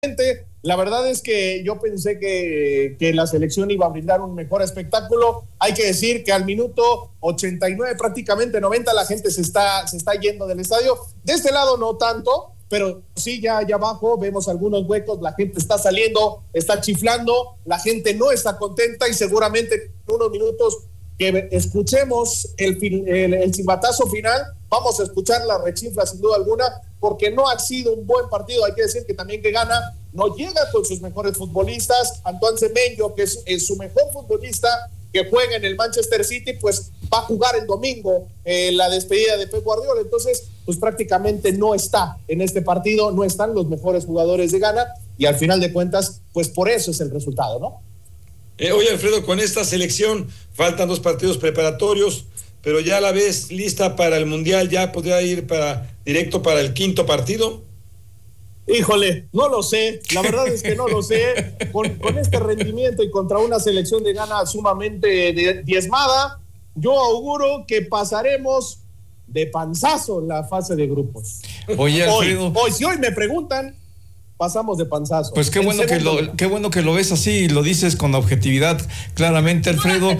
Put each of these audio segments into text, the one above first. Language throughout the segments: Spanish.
La verdad es que yo pensé que la selección iba a brindar un mejor espectáculo. Hay que decir que al minuto 89, prácticamente 90, la gente se está yendo del estadio. De este lado no tanto, pero sí ya allá abajo vemos algunos huecos, la gente está saliendo, está chiflando, la gente no está contenta y seguramente en unos minutos que escuchemos el silbatazo final, vamos a escuchar la rechifla sin duda alguna, porque no ha sido un buen partido. Hay que decir que también que Ghana no llega con sus mejores futbolistas. Antoine Semenyo, que es su mejor futbolista, que juega en el Manchester City, pues va a jugar el domingo la despedida de Pep Guardiola. Entonces, pues prácticamente no está en este partido, no están los mejores jugadores de Ghana, y al final de cuentas, pues por eso es el resultado, ¿no? Oye, Alfredo, con esta selección faltan 2 partidos preparatorios, pero ya la ves lista para el Mundial, ya podría ir directo para el 5º partido. Híjole, no lo sé, la verdad es que no lo sé. Con este rendimiento y contra una selección de Ghana sumamente diezmada, yo auguro que pasaremos de panzazo en la fase de grupos. Oye, Alfredo, si hoy me preguntan, pasamos de panzazo. Pues qué bueno que lo ves así y lo dices con objetividad claramente, Alfredo.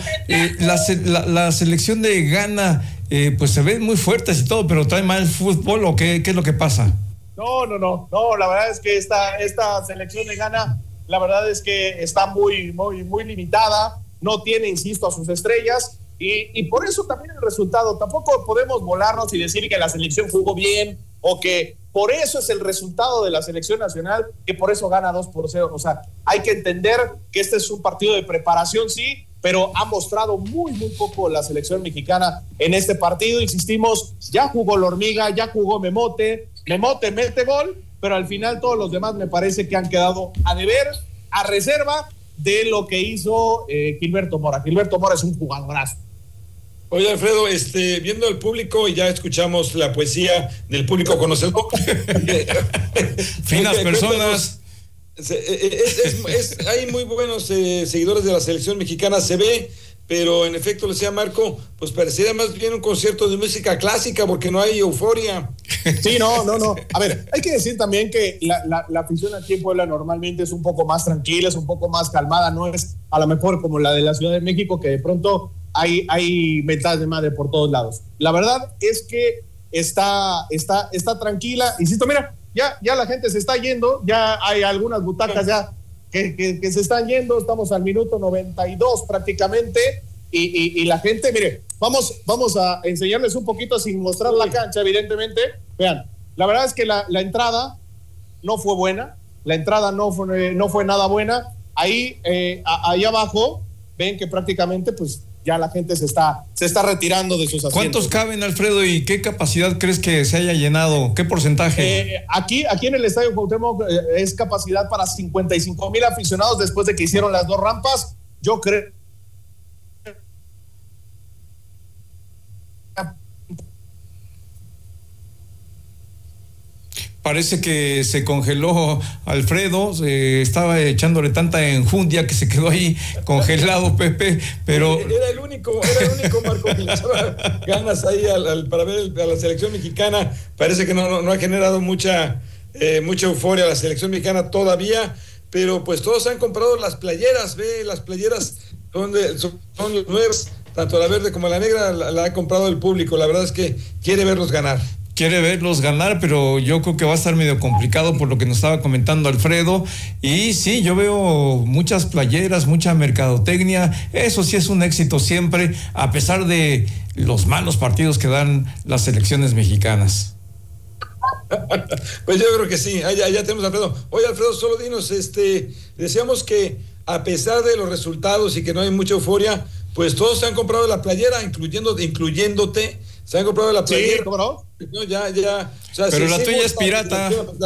La selección de Ghana pues se ve muy fuertes y todo, pero trae mal fútbol, ¿o qué es lo que pasa? No, la verdad es que esta selección de Ghana, la verdad es que está muy limitada, no tiene, insisto, a sus estrellas, y por eso también el resultado. Tampoco podemos volarnos y decir que la selección jugó bien, o que por eso es el resultado de la selección nacional, que por eso gana 2-0. O sea, hay que entender que este es un partido de preparación, sí, pero ha mostrado muy poco la selección mexicana en este partido. Insistimos, ya jugó la hormiga, ya jugó Memote mete gol, pero al final todos los demás me parece que han quedado a deber, a reserva de lo que hizo Gilberto Mora. Gilberto Mora es un jugadorazo. Oye, Alfredo, viendo al público, y ya escuchamos la poesía del público conocedor. Finas personas. Hay muy buenos seguidores de la selección mexicana, se ve, pero en efecto, le decía Marco, pues parecería más bien un concierto de música clásica, porque no hay euforia. Sí, no. A ver, hay que decir también que la afición aquí en Puebla normalmente es un poco más tranquila, es un poco más calmada, no es a lo mejor como la de la Ciudad de México, que de pronto hay mentadas de madre por todos lados. La verdad es que está tranquila. Insisto, mira, ya la gente se está yendo, ya hay algunas butacas ya que se están yendo. Estamos al minuto 92 prácticamente, y la gente, mire, vamos a enseñarles un poquito sin mostrar la cancha, evidentemente. Vean, la verdad es que la entrada no fue buena, la entrada no fue nada buena. Ahí abajo ven que prácticamente pues ya la gente se está retirando de sus asientos. ¿Cuántos caben, Alfredo, y qué capacidad crees que se haya llenado? ¿Qué porcentaje? Aquí en el Estadio Cuauhtémoc es capacidad para 55,000 aficionados después de que hicieron las 2 rampas. Yo creo Parece que se congeló Alfredo, estaba echándole tanta enjundia que se quedó ahí congelado, Pepe, pero... Era el único Marco, que le echaba ganas ahí para ver a la selección mexicana. Parece que no ha generado mucha euforia la selección mexicana todavía, pero pues todos han comprado las playeras, las playeras son nuevas, tanto la verde como la negra la ha comprado el público. La verdad es que quiere verlos ganar. Quiere verlos ganar, pero yo creo que va a estar medio complicado por lo que nos estaba comentando Alfredo. Y sí, yo veo muchas playeras, mucha mercadotecnia. Eso sí es un éxito siempre, a pesar de los malos partidos que dan las selecciones mexicanas. Pues yo creo que sí, ya tenemos a Alfredo. Oye, Alfredo, solo dinos, decíamos que a pesar de los resultados y que no hay mucha euforia, pues todos se han comprado la playera, incluyéndote. Se han comprado la playera. Sí, ¿cómo no? No, ya. O sea, pero la tuya es pirata.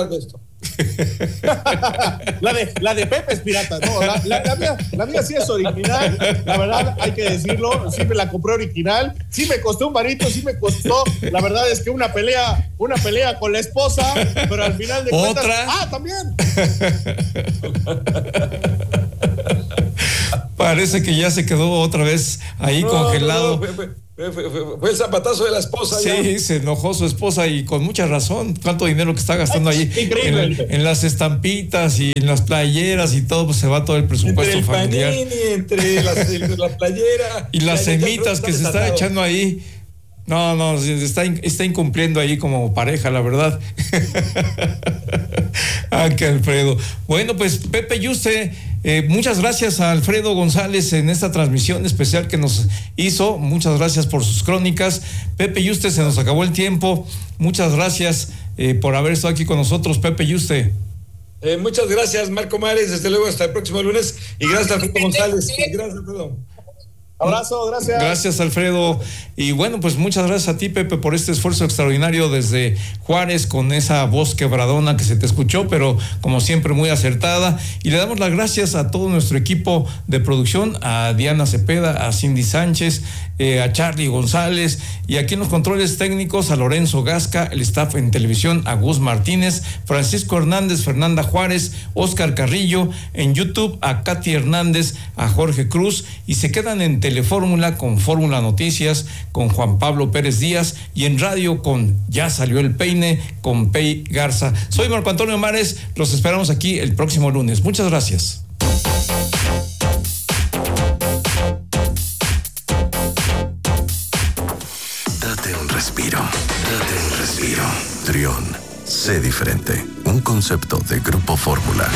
La de Pepe es pirata. No, la mía sí es original. La verdad, hay que decirlo. Sí me la compré original. Sí me costó un varito, sí me costó. La verdad es que una pelea con la esposa, pero al final de cuentas. ¿Otra? También. Parece que ya se quedó otra vez ahí congelado. Fue el zapatazo de la esposa. Sí, ya se enojó su esposa y con mucha razón. Cuánto dinero que está gastando ahí en las estampitas y en las playeras y todo, pues se va todo el presupuesto familiar. Entre la playera y las semitas que se está echando ahí. No, está incumpliendo ahí como pareja, la verdad. Que Alfredo. Bueno, pues Pepe Yuste, muchas gracias a Alfredo González en esta transmisión especial que nos hizo. Muchas gracias por sus crónicas. Pepe Yuste, se nos acabó el tiempo. Muchas gracias por haber estado aquí con nosotros, Pepe Yuste. Muchas gracias, Marco Mares. Desde luego, hasta el próximo lunes. Y gracias a Alfredo González. Gracias, Alfredo. Abrazo, gracias. Gracias, Alfredo. Y bueno, pues muchas gracias a ti, Pepe, por este esfuerzo extraordinario desde Juárez, con esa voz quebradona que se te escuchó, pero como siempre muy acertada. Y le damos las gracias a todo nuestro equipo de producción, a Diana Cepeda, a Cindy Sánchez, a Charlie González, y aquí en los controles técnicos a Lorenzo Gasca, el staff en televisión a Gus Martínez, Francisco Hernández, Fernanda Juárez, Oscar Carrillo, en YouTube a Katy Hernández, a Jorge Cruz, y se quedan en Telefórmula con Fórmula Noticias con Juan Pablo Pérez Díaz, y en radio con Ya Salió el Peine con Pei Garza. Soy Marco Antonio Mares, los esperamos aquí el próximo lunes. Muchas gracias. Date un respiro. Trión, sé diferente. Un concepto de Grupo Fórmula.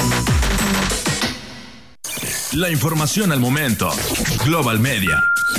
La información al momento. Global Media.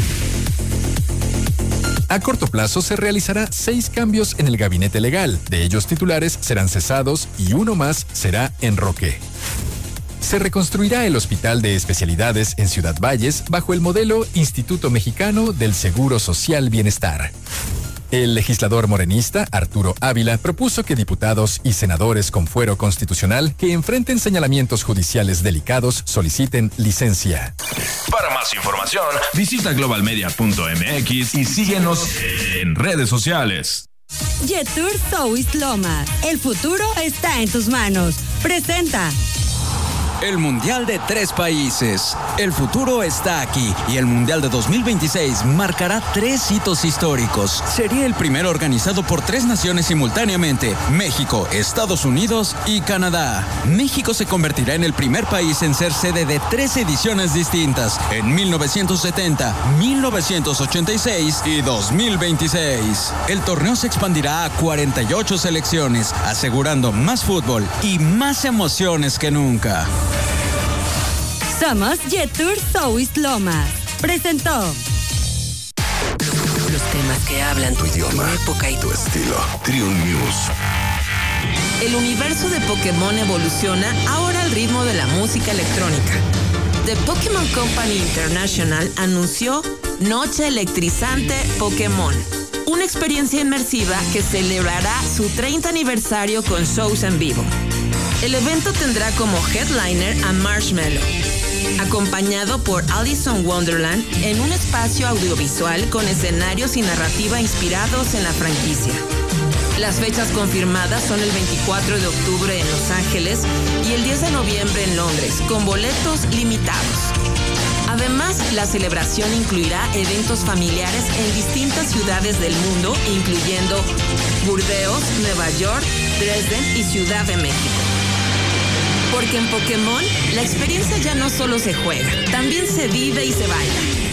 A corto plazo se realizará 6 cambios en el gabinete legal. De ellos, titulares serán cesados y uno más será en Roque. Se reconstruirá el Hospital de Especialidades en Ciudad Valles bajo el modelo Instituto Mexicano del Seguro Social Bienestar. El legislador morenista Arturo Ávila propuso que diputados y senadores con fuero constitucional que enfrenten señalamientos judiciales delicados soliciten licencia. Para más información, visita globalmedia.mx y síguenos en redes sociales. Jetour South Lomas. El futuro está en tus manos. Presenta. El Mundial de 3 países. El futuro está aquí y el Mundial de 2026 marcará 3 hitos históricos. Sería el primero organizado por 3 naciones simultáneamente: México, Estados Unidos y Canadá. México se convertirá en el primer país en ser sede de 3 ediciones distintas: en 1970, 1986 y 2026. El torneo se expandirá a 48 selecciones, asegurando más fútbol y más emociones que nunca. Somos Jetour South Lomas. Presentó. Los temas que hablan tu idioma, tu época y tu estilo. Trión News. El universo de Pokémon evoluciona ahora al ritmo de la música electrónica. The Pokémon Company International anunció Noche Electrizante Pokémon, una experiencia inmersiva que celebrará su 30 aniversario con shows en vivo. El evento tendrá como headliner a Marshmello, acompañado por Alice in Wonderland en un espacio audiovisual con escenarios y narrativa inspirados en la franquicia. Las fechas confirmadas son el 24 de octubre en Los Ángeles y el 10 de noviembre en Londres, con boletos limitados. Además, la celebración incluirá eventos familiares en distintas ciudades del mundo, incluyendo Burdeos, Nueva York, Dresden y Ciudad de México. Porque en Pokémon, la experiencia ya no solo se juega, también se vive y se baila.